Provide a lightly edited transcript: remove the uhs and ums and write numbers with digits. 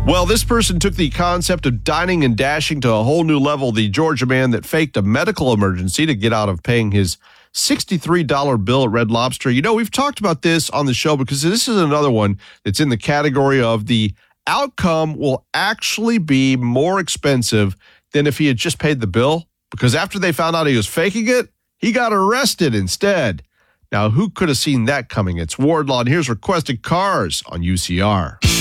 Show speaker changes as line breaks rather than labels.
Well, this person took the concept of dining and dashing to a whole new level. The Georgia man that faked a medical emergency to get out of paying his $63 bill at Red Lobster. You know, we've talked about this on the show because this is another one that's in the category of the outcome will actually be more expensive than if he had just paid the bill. Because after they found out he was faking it, he got arrested instead. Now, who could have seen that coming? It's Wardlaw, and here's Requested Cars on UCR.